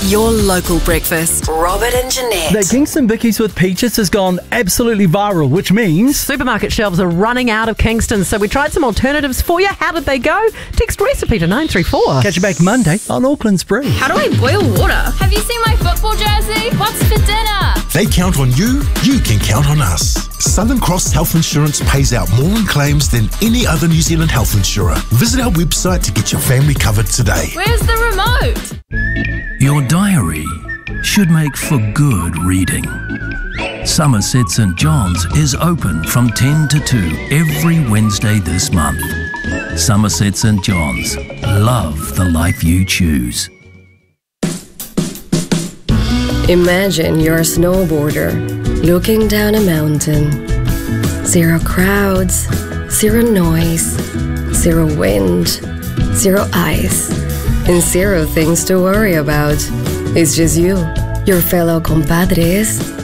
Your local breakfast. Robert and Jeanette. The Kingston Bickies with peaches has gone absolutely viral, which means Supermarket shelves are running out of Kingston, so we tried some alternatives for you. How did they go? Text recipe to 934. catch you back Monday on Auckland's Brew. How do I boil water? Have you seen my football jersey? What's for dinner? They count on you, you can count on us. Southern Cross Health Insurance pays out more in claims than any other New Zealand health insurer. Visit our website to get your family covered today. Where's the remote? Your diary should make for good reading. Somerset St John's is open from 10 to 2 every Wednesday this month. Somerset St John's. Love the life you choose. Imagine you're a snowboarder looking down a mountain. Zero crowds, zero noise, zero wind, zero ice, and zero things to worry about. It's just you, your fellow compadres,